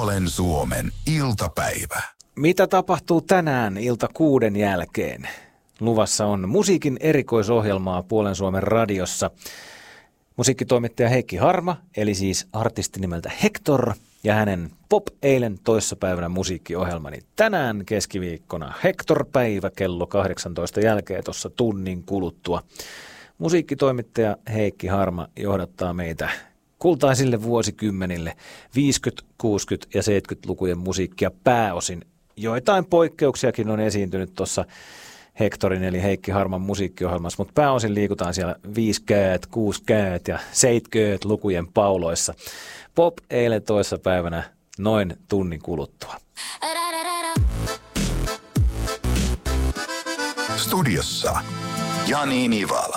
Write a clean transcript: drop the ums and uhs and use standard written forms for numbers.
Valen Suomen iltapäivä. Mitä tapahtuu tänään ilta 6 jälkeen? Luvassa on musiikin erikoisohjelmaa Puolen Suomen radiossa. Musiikkitoimittaja Heikki Harma, eli siis artisti nimeltä Hector, ja hänen Pop eilen toissapäivänä musiikkiohjelmani. Tänään keskiviikkona Hector-päivä kello 18 jälkeen tuossa tunnin kuluttua. Musiikkitoimittaja Heikki Harma johdattaa meitä kultaisille vuosikymmenille 50-, 60- ja 70-lukujen musiikkia pääosin. Joitain poikkeuksiakin on esiintynyt tuossa Hectorin eli Heikki Harman musiikkiohjelmassa, mutta pääosin liikutaan siellä 50-, 60- ja 70-lukujen pauloissa. Pop eilen toissapäivänä noin tunnin kuluttua. Studiossa Jani Nivala.